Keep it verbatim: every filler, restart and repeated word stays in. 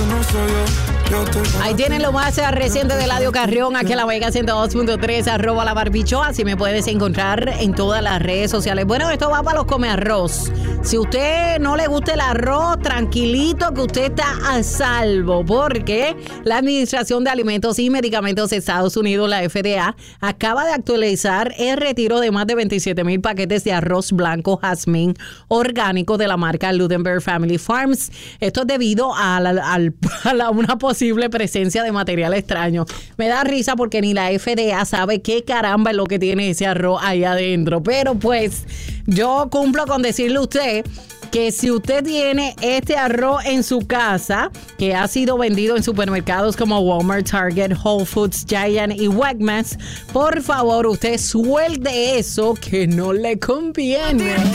eso no soy yo. Yo estoy para Ahí tienen lo más reciente de Eladio Carrión, aquí en la Mega ciento dos punto tres, arroba la barbichoa. Así me puedes encontrar en todas las redes sociales. Bueno, esto va para los come arroz. Si usted no le gusta el arroz, tranquilito que usted está a salvo, porque la Administración de Alimentos y Medicamentos de Estados Unidos, la F D A, acaba de actualizar el retiro de más de veintisiete mil paquetes de arroz blanco jazmín orgánico de la marca Ludenberg Family Farms. Esto es debido a, la, al, a la, una posible presencia de material extraño. Me da risa porque ni la F D A sabe qué caramba es lo que tiene ese arroz ahí adentro. Pero pues yo cumplo con decirle a usted que si usted tiene este arroz en su casa, que ha sido vendido en supermercados como Walmart, Target, Whole Foods, Giant y Wegmans, por favor, usted suelte eso que no le conviene.